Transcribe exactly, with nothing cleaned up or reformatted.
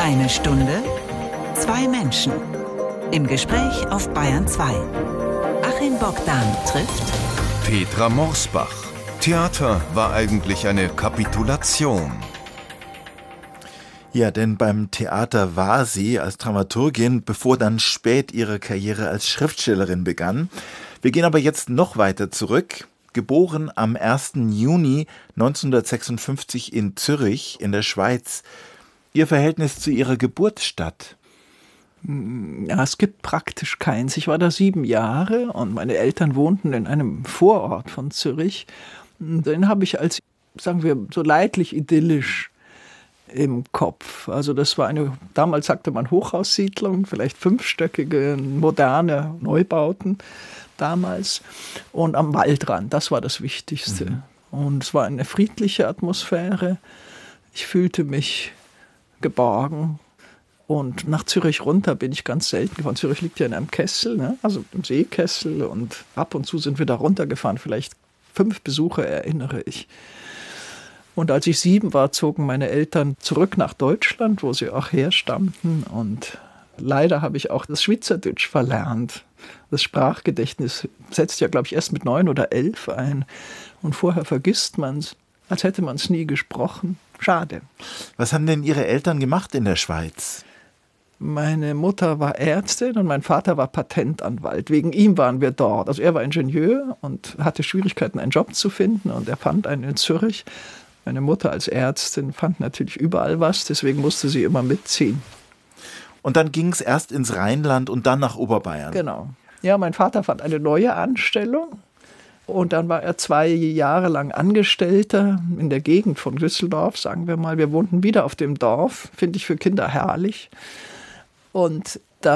Eine Stunde, zwei Menschen. Im Gespräch auf Bayern zwei. Achim Bogdan trifft Petra Morsbach. Theater war eigentlich eine Kapitulation. Ja, denn beim Theater war sie als Dramaturgin, bevor dann spät ihre Karriere als Schriftstellerin begann. Wir gehen aber jetzt noch weiter zurück. Geboren am ersten Juni neunzehnhundertsechsundfünfzig in Zürich in der Schweiz. Ihr Verhältnis zu ihrer Geburtsstadt? Ja, es gibt praktisch keins. Ich war da sieben Jahre und meine Eltern wohnten in einem Vorort von Zürich. Den habe ich als, sagen wir, so leidlich idyllisch im Kopf. Also das war eine, damals sagte man Hochhaussiedlung, vielleicht fünfstöckige, moderne Neubauten damals. Und am Waldrand, das war das Wichtigste. Mhm. Und es war eine friedliche Atmosphäre. Ich fühlte mich geborgen. Und nach Zürich runter bin ich ganz selten gefahren. Zürich liegt ja in einem Kessel, ne? Also im Seekessel. Und ab und zu sind wir da runtergefahren. Vielleicht fünf Besuche erinnere ich. Und als ich sieben war, zogen meine Eltern zurück nach Deutschland, wo sie auch herstammten. Und leider habe ich auch das Schweizerdeutsch verlernt. Das Sprachgedächtnis setzt ja, glaube ich, erst mit neun oder elf ein. Und vorher vergisst man es, als hätte man es nie gesprochen. Schade. Was haben denn Ihre Eltern gemacht in der Schweiz? Meine Mutter war Ärztin und mein Vater war Patentanwalt. Wegen ihm waren wir dort. Also er war Ingenieur und hatte Schwierigkeiten, einen Job zu finden. Und er fand einen in Zürich. Meine Mutter als Ärztin fand natürlich überall was, deswegen musste sie immer mitziehen. Und dann ging es erst ins Rheinland und dann nach Oberbayern. Genau. Ja, mein Vater fand eine neue Anstellung. Und dann war er zwei Jahre lang Angestellter in der Gegend von Düsseldorf, sagen wir mal. Wir wohnten wieder auf dem Dorf, finde ich für Kinder herrlich. Und